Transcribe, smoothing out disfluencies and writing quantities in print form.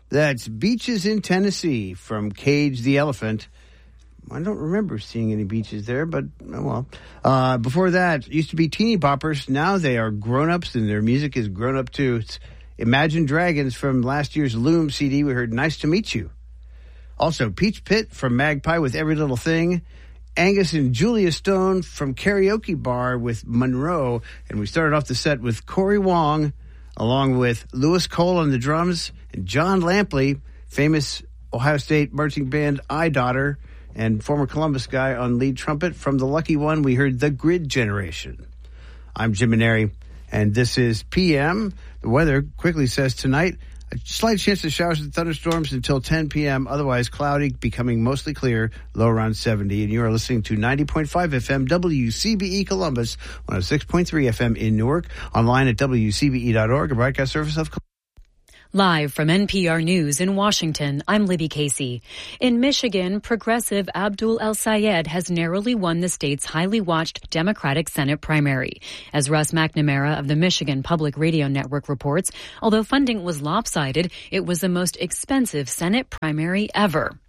That's Beaches in Tennessee from Cage the Elephant. I don't remember seeing any beaches there, but oh well. Before that, used to be teeny boppers. Now they are grown-ups, and their music is grown-up too. It's Imagine Dragons from last year's Loom CD. We heard Nice to Meet You. Also, Peach Pit from Magpie with Every Little Thing. Angus and Julia Stone from Karaoke Bar with Monroe. And we started off the set with Corey Wong, along with Lewis Cole on the drums, and John Lampley, famous Ohio State marching band I Daughter, and former Columbus guy on lead trumpet. From The Lucky One, we heard The Grid Generation. I'm Jim Maneri, and this is PM. The weather quickly says tonight, a slight chance of showers and thunderstorms until 10 p.m. Otherwise cloudy, becoming mostly clear, low around 70. And you are listening to 90.5 FM WCBE Columbus, 106.3 FM in Newark, online at WCBE.org, a broadcast service of Live from NPR News in Washington, I'm Libby Casey. In Michigan, progressive Abdul El-Sayed has narrowly won the state's highly watched Democratic Senate primary. As Russ McNamara of the Michigan Public Radio Network reports, although funding was lopsided, it was the most expensive Senate primary ever.